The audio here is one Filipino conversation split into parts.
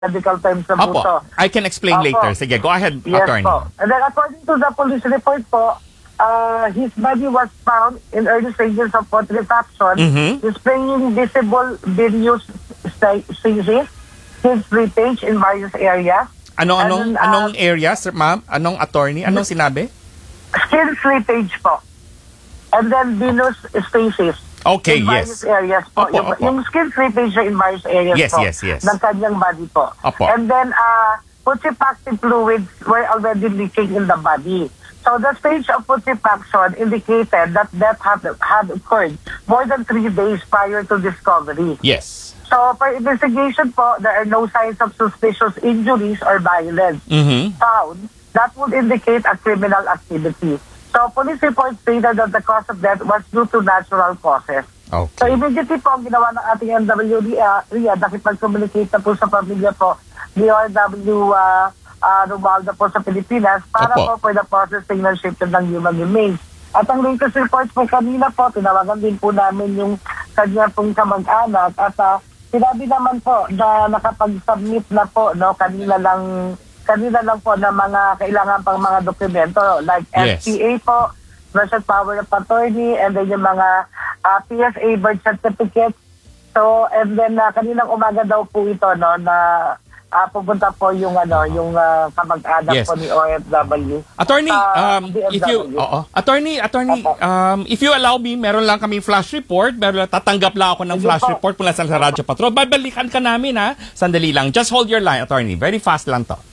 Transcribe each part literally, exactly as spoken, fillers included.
medical terms na po. Opo, I can explain Opo. later. Sige, go ahead, Yes attorney. po. And then according to the police report po, uh, his body was found in early stages of putrefaction, Mhm. displaying visible bilious stasis, his slippage in various areas. Anong, anong, And, uh, anong area, sir, ma'am? Anong attorney? Anong sinabi? Skin slippage po. And then venous stasis. Okay, In various yes. areas po. Opo, yung, opo. yung skin slippage in various areas Yes, po. yes, yes. Ng kanyang body po. Opo. And then, uh, putrefaction fluids were already leaking in the body. So the stage of putrefaction indicated that death had, had occurred more than three days prior to discovery. Yes. So for investigation po, there are no signs of suspicious injuries or violence Mhm. found that would indicate a criminal activity. So police reports stated that the cause of death was due to natural causes. So Okay. immediately po ang ginawa ng ating N W D, uh, Riyadh, nakipag-communicate na po sa pamilya po ni O F W uh, uh, Romualdo po sa Pilipinas para Opo. po for the processing ng shipment ng human remains. At ang latest reports po kanina po, tinawagan din po namin yung kanya pong kamag-anak at uh, sinabi naman po na nakapag-submit na po no kanina lang kanina lang po na mga kailangan pang mga dokumento like Yes. S P A po, Versus Power of Attorney, and then yung mga uh, P S A birth certificate. So, and then uh, kaninang umaga daw po ito no na uh, pupunta po yung ano yung uh, kamag-anak Yes. po ni O F W. Attorney, Sa um, D F W. if you, oo. Attorney, attorney, Opo. um, if you allow me, meron lang kaming flash report, meron tatanggap lang ako ng Sige flash po. report mula sa Radyo Patrol. Babalikan ka namin, ha? Sandali lang. Just hold your line, attorney. Very fast lang to.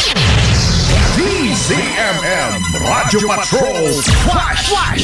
D Z M M Radyo Patrol Flash Flash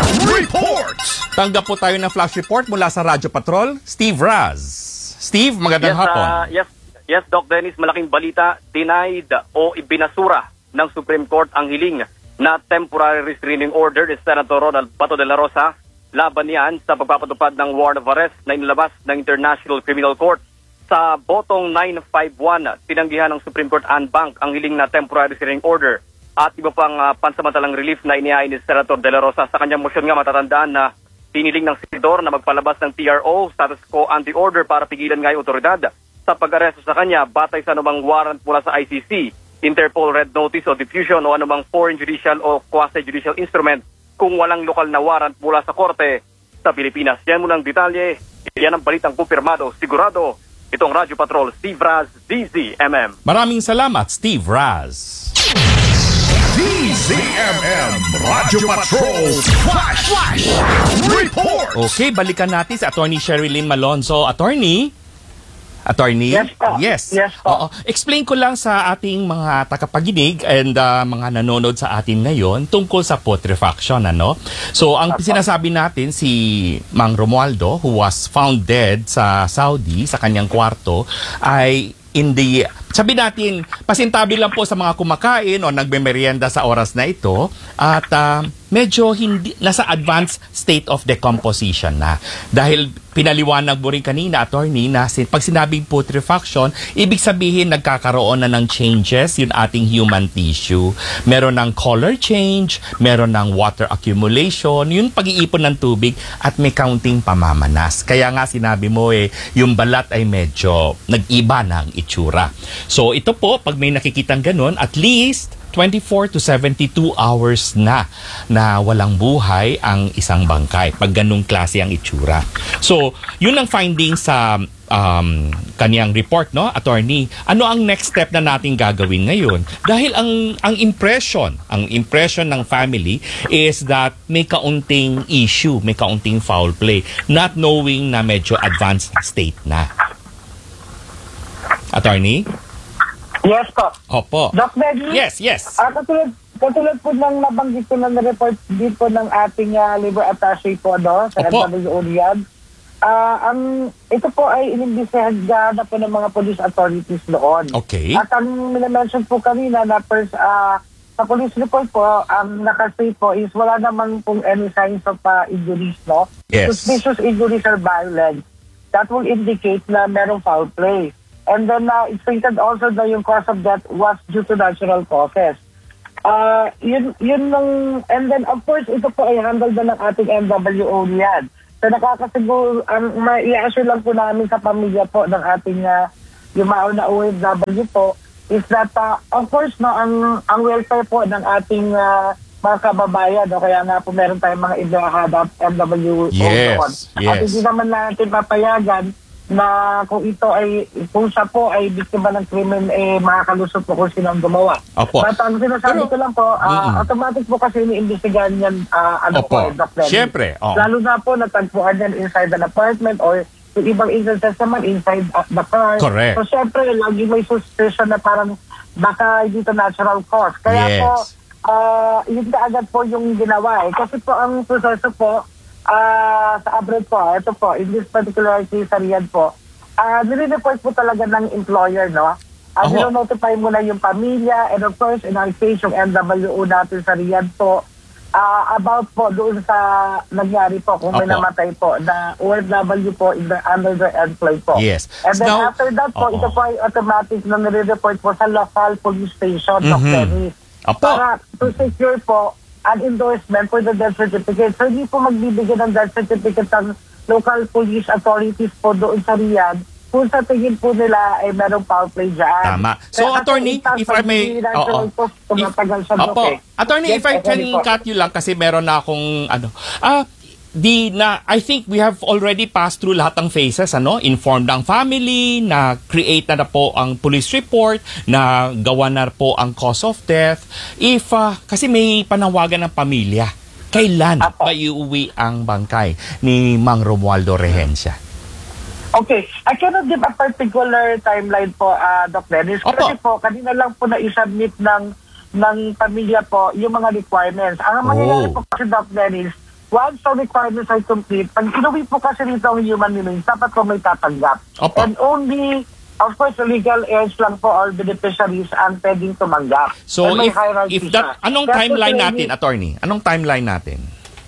Reports. Tanggap po tayo ng flash report mula sa Radyo Patrol. Steve Raz. Steve, magandang Yes, hapon. uh, yes, yes, Doc Dennis, malaking balita. Denied o ibinasura ng Supreme Court ang hiling na temporary restraining order ni Senator Ronald Bato de la Rosa laban niyan sa pagpapatupad ng warrant of arrest na inilabas ng International Criminal Court. Sa botong nine five one, tinanggihan ng Supreme Court en banc ang hiling na temporary restraining order at iba pang uh, pansamantalang relief na inihain ni Senator de la Rosa. Sa kanyang motion nga matatandaan na piniling ng senador na magpalabas ng T R O, status quo ante order para pigilan nga yung otoridad sa pag-aresto sa kanya batay sa anumang warrant mula sa I C C, Interpol Red Notice o Diffusion o anumang foreign judicial o quasi-judicial instrument kung walang lokal na warrant mula sa korte sa Pilipinas. Yan mo ng detalye. Yan ang balitang kumpirmado, sigurado. Itong Radyo Patrol, Steve Raz, D Z M M. Maraming salamat, Steve Raz. D Z M M Radyo Patrol Flash Flash Reports. Okay, balikan natin si Attorney Sherilyn Malonzo. Attorney? Attorney? Yes po. Yes. Yes po. Oo. Explain ko lang sa ating mga tagapaginig and uh, mga nanonood sa atin ngayon tungkol sa putrefaction, ano? So, ang sinasabi natin si Mang Romualdo, who was found dead sa Saudi, sa kanyang kwarto, ay in the, sabi natin, pasintabi lang po sa mga kumakain o nagme-merienda sa oras na ito at uh, medyo hindi, nasa advanced state of decomposition na. Dahil pinaliwanag mo rin kanina, attorney, na sin- pag sinabing putrefaction, ibig sabihin nagkakaroon na ng changes yung ating human tissue. Meron ng color change, meron ng water accumulation, yung pag-iipon ng tubig at may kaunting pamamanas. Kaya nga sinabi mo eh, yung balat ay medyo nag-iba ng itsura. So ito po, pag may nakikitang ganun, at least twenty-four to seventy-two hours na na walang buhay ang isang bangkay pag ganung klase ang itsura. So, yun ang finding sa um, kaniyang report, no, attorney. Ano ang next step na natin gagawin ngayon? Dahil ang ang impression, ang impression ng family is that may kaunting issue, may kaunting foul play, not knowing na medyo advanced state na. Attorney? Yes po. Opo. Doc Benny? Yes, yes. Ah, katulad, katulad po ng nabanggit ko ng report din po ng ating uh, labor attaché po no, sa Opo. N W O Riyadh. Ah, ang ito po ay inimbestigahan na po ng mga police authorities doon. Okay. At ang minamention po kanina na first, ah, sa police report po, ang nakasay po is wala namang pong any signs of uh, injuries, no? Yes. Suspicious injuries or violence. That will indicate na merong foul play. And then uh, it stated also na yung cause of death was due to natural causes. Uh, yun, yun lang, and then of course, ito po ay handle na ng ating N W O Riyadh. So nakakasiguro, ang um, mai-assure lang po namin sa pamilya po ng ating uh, yung mauna O F W po, is that, uh, of course, no, ang, ang welfare po ng ating uh, mga kababayan, no, kaya nga po meron tayong mga idahadap M W O Yes, doon. yes. At hindi naman natin papayagan na kung ito ay, kung siya po ay biktima ng krimen, eh, makakalusot po kung sino ang gumawa. Opo. But ang sinasabi Pero- ko lang po, uh, Mm-mm. automatic po kasi iniimbestigahan yan, uh, ano Opo. po, Doctor Siyempre, oo. Lalo na po, natagpuan yan inside an apartment or yung ibang instances naman inside uh, the car. Correct. So, syempre, lagi may suspicion na parang baka hindi to natural cause. Kaya Yes. po, uh, yun ka agad po yung ginawa eh. Kasi po, ang proseso po, ah sa abroad po, ito po, in this particular case sa Riyadh po, ah nire-report po talaga ng employer, no? Uh, Ako. notify mo na yung pamilya, and of course, in our case, yung M W O natin sa Riyadh po, ah about po doon sa nangyari po, kung may Opo. namatay po, na O F W po in the, under the employ po. Yes. And then Now- after that po, Oo. ito po ay automatic na nire-report po sa local police station, Mhm. Doctor Dennis. Opo. Para to secure po an endorsement for the death certificate. So, hindi po magbibigay ng death certificate ng local police authorities po doon sa Riyadh kung sa tingin po nila ay merong foul play dyan. Tama. So, Kaya, attorney, kasi if I may... natural Oo. po, tumatagal siya, Opo. Doc, eh. Attorney, Yes, if I can attorney po. cut you lang kasi meron na akong ano. Ah, di na I think we have already passed through lahat ng phases, ano? Informed ang family, na create na, na po ang police report, na gawa na po ang cause of death. If ah, kasi may panawagan ng pamilya, kailan Apo. ba iuwi ang bangkay ni Mang Romualdo Rehencia? Okay. I cannot give a particular timeline po, uh, Doc Dennis. Opo. Kasi po, kanina lang po na-submit ng, ng pamilya po yung mga requirements. Ang mangyayari Oh. po kasi, Doc Dennis, once the requirements are complete, pag inuwi po kasi nito ang human remains, dapat po may tatanggap. Opo. And only, of course, the legal heirs lang po or beneficiaries ang pwedeng tumanggap. So And may if hierarchy if that siya. anong Kaya po, timeline sir, natin, attorney? Anong timeline natin?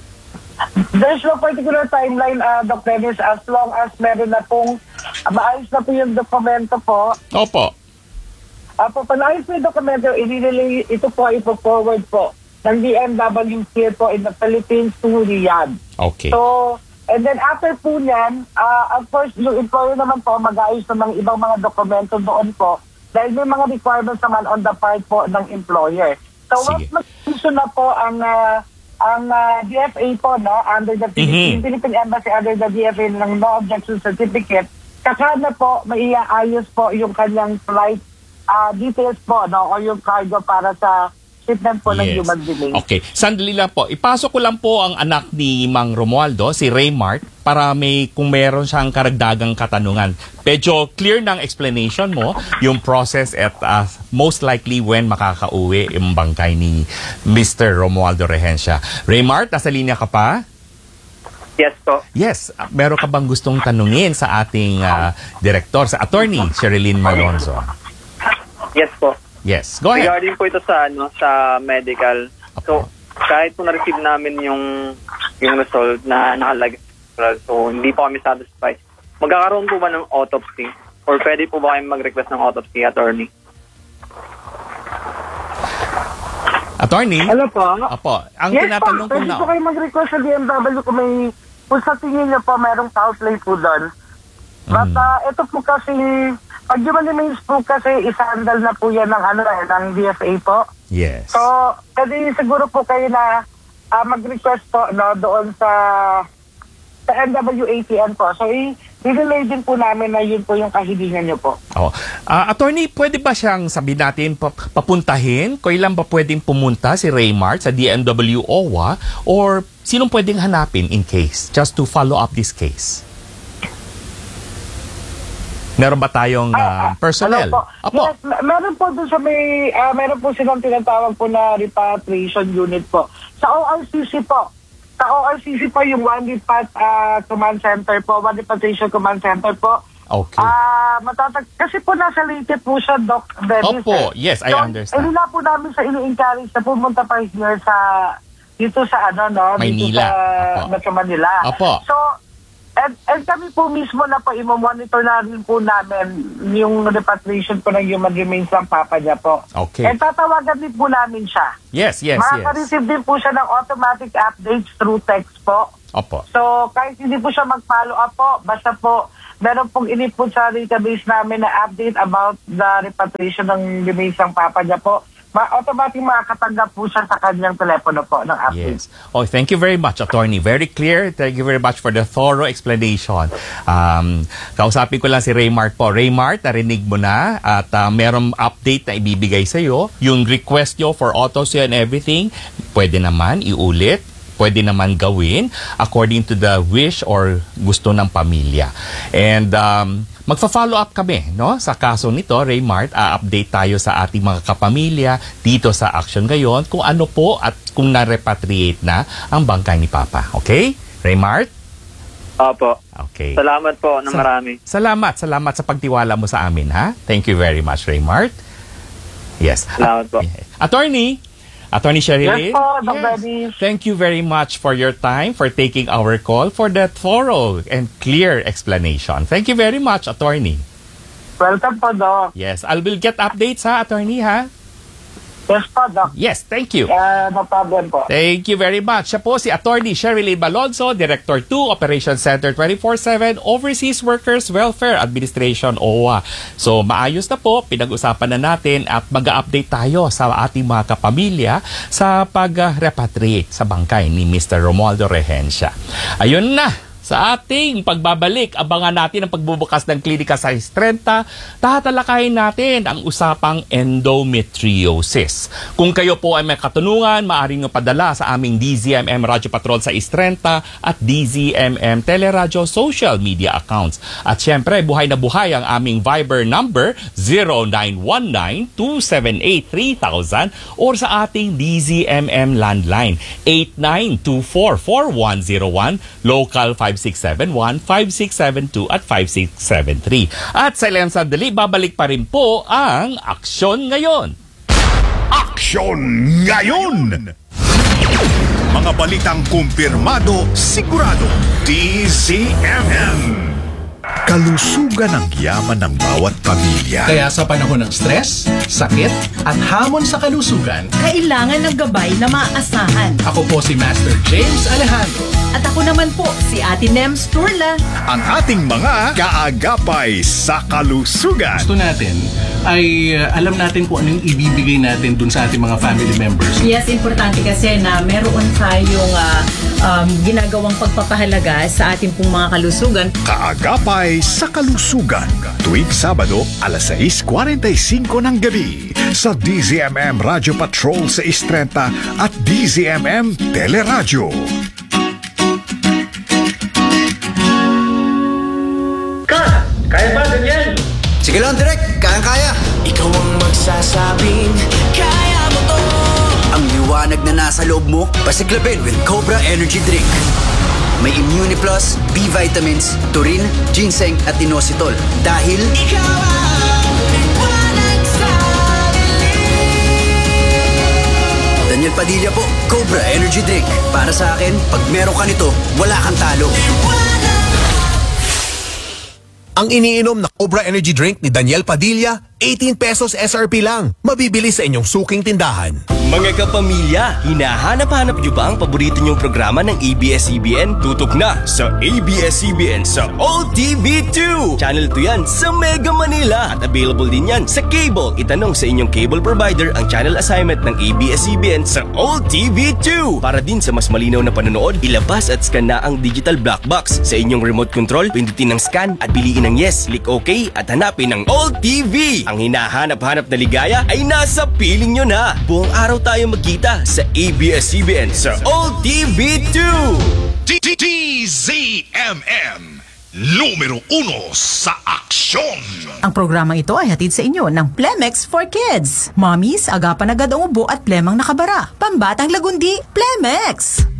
There's no particular timeline, uh, Doc Dennis, as long as meron na pong uh, maayos na po yung dokumento po. Opo. Apo, panayos po yung dokumento, i-relay, ito po ay forward po ng D M W here po in the Philippines to Riyadh. Okay. So, and then after po niyan, uh, of course, yung employer naman po mag-ayos ng mga ibang mga dokumento doon po dahil may mga requirements naman on the part po ng employer. So, Sige. once mag-issue na po ang uh, ang uh, D F A po, no, under the Philippine, Mhm. Philippine Embassy, under the D F A ng no objection certificate, saka na po maiaayos po yung kanyang flight uh, details po, no, o yung cargo para sa shipment po ng Yes. human remains. Okay. Sandali lang po. Ipasok ko lang po ang anak ni Mang Romualdo, si Raymart, para may kung meron siyang karagdagang katanungan. Medyo clear ng explanation mo, yung process at uh, most likely when makakauwi yung bangkay ni Mister Romualdo Rehencia. Raymart, nasa linya ka pa? Yes po. Yes. Uh, meron ka bang gustong tanungin sa ating uh, director, sa attorney, Sherilyn Malonzo? Yes po. Yes. Go ahead. Regarding po ito sa ano sa medical. So, kahit po na-receive namin yung yung result na nakalagay, so hindi po kami satisfied. Magkakaroon po ba ng autopsy? Or pwede po ba kayong mag-request ng autopsy, attorney? Attorney? Ano po? Apo. Ang Yes tinatanong po, ko pwede na... po kayo mag-request sa D M W kung may, kung sa tingin niyo po merong foul play po doon. But Mm. uh, ito po kasi, pag human remains po kasi, isa-handle na po yan ng, ano, eh, ng D F A po. Yes. So, pwede siguro po kayo na ah, mag-request po no, doon sa sa M W A T N po. So, i- i-relay din po namin na yun po yung kahilingan niyo po. Oh. Ah, attorney, pwede ba siyang sabihin natin pa- papuntahin? Kailan ba pwedeng pumunta si Raymart sa D M W O W A? Or sinong pwedeng hanapin in case? Just to follow up this case. Meron ba tayong ah, personnel? Ano po? Apo. Yes, mer- meron po doon sa may, ah, meron po silang tinatawag po na repatriation unit po. Sa O R C C po. Sa O R C C po yung One Repat ah, Command Center po, One Repatriation Command Center po. Okay. Ah, matatag kasi po nasa Leyte po siya, Doc Dennis. Opo, eh. yes, I understand. So, na po namin sa ini-encourage na pumunta pa here sa dito sa ano no, dito Maynila. sa Opo. Metro Manila. Opo. So, and, and kami po mismo na po imo-monitor na rin po namin yung repatriation po ng human remains ng papa niya po. Okay. And tatawagan din po namin siya. Yes, yes, yes. Makaka-receive din po siya ng automatic updates through text po. Opo. So, kahit hindi po siya mag-follow up po, basta po meron pong inipon sa database namin na update about the repatriation ng remains ng papa niya po, ma- automatic makakatanggap po siya sa kanyang telepono po ng update. Yes. Oh, thank you very much, Attorney. Very clear. Thank you very much for the thorough explanation. Um, kausapin ko lang si Raymart po. Raymart, narinig mo na at uh, merong update na ibibigay sa iyo. Yung request nyo for autopsy and everything, pwede naman iulit. Pwede naman gawin according to the wish or gusto ng pamilya. And um, magfa-follow up kami, no? Sa kaso nito, Raymart, a-update tayo sa ating mga kapamilya dito sa Action Ngayon kung ano po at kung na-repatriate na ang bangkay ni Papa. Okay? Raymart? Opo. Okay. Salamat po na marami. Salamat. Salamat sa pagtiwala mo sa amin, ha? Thank you very much, Raymart. Yes. Salamat po. Attorney? Attorney Sherilyn? Yes po, Doc Dennis. Thank you very much for your time, for taking our call, for that thorough and clear explanation. Thank you very much, Attorney. Welcome po, Doc. Yes, I will get updates, ha, Attorney, ha? Yes po, Doc. Yes, thank you. Uh, no problem po. Thank you very much. Siya po si Attorney Sherilyn Balonzo, Director two, Operations Center twenty-four seven, Overseas Workers Welfare Administration, O W A. So, maayos na po, pinag-usapan na natin at mag-update tayo sa ating mga kapamilya sa pag-repatriate sa bangkay ni Mister Romualdo Rehencia. Ayun na. Sa ating pagbabalik, abangan natin ang pagbubukas ng klinika sa Istrenta. Tatalakayin natin ang usapang endometriosis. Kung kayo po ay may katanungan, maaari nyo padala sa aming D Z M M Radio Patrol sa Istrenta at D Z M M Teleradio social media accounts. At syempre, buhay na buhay ang aming Viber number zero nine one nine two seven eight three thousand or sa ating D Z M M landline eight nine two four four one zero one, local five six seven one, five six seven two at five six seven three. At sa ilang sandali, babalik pa rin po ang Aksyon Ngayon. Aksyon Ngayon! Mga balitang kumpirmado, sigurado. D Z M M. Kalusugan ang yaman ng bawat pamilya. Kaya sa panahon ng stress, sakit, at hamon sa kalusugan, kailangan ng gabay na maaasahan. ako po si Master James Alejandro. At ako naman po, si Ate Nems Turla. Ang ating mga kaagapay sa kalusugan. Gusto natin ay uh, alam natin kung ano yung ibibigay natin dun sa ating mga family members. Yes, importante kasi na meron tayong uh, um, ginagawang pagpapahalaga sa ating pong mga kalusugan. Kaagapay sa kalusugan. Tuwing Sabado, alas sais kuwarenta y singko ng gabi sa D Z M M Radio Patrol sa Istrenta at D Z M M Teleradio. Kaya ba, Daniel? Sige lang, Direk. Kayang-kaya. Ikaw ang magsasabing kaya mo to. Ang liwanag na nasa loob mo, pasiklabin with Cobra Energy Drink. May Immuniplus, B vitamins, taurine, ginseng at inositol. Dahil ikaw ang liwanag sa dilim. Daniel Padilla po, Cobra Energy Drink. Para sa akin, pag meron ka nito, wala kang talo. Ang iniinom na Cobra Energy Drink ni Daniel Padilla, eighteen pesos S R P lang. Mabibili sa inyong suking tindahan. Mga kapamilya, hinahanap-hanap niyo ba ang paborito niyong programa ng A B S C B N? Tutok na sa A B S C B N sa O T V two! Channel two yan sa Mega Manila at available din yan sa cable. Itanong sa inyong cable provider ang channel assignment ng A B S C B N sa O T V two. Para din sa mas malinaw na panonood, ilabas at scan na ang digital black box. Sa inyong remote control, pindutin ang scan at piliin ang yes, click OK at hanapin ang O T V. Ang hinahanap-hanap na ligaya ay nasa piling nyo na. Buong araw tayo magkita sa A B S C B N sa O T V two. D Z M M, numero uno sa aksyon. Ang programang ito ay hatid sa inyo ng Plemex for Kids. Mommies, agapan agad ang ubo at plemang nakabara. Pambatang lagundi, Plemex!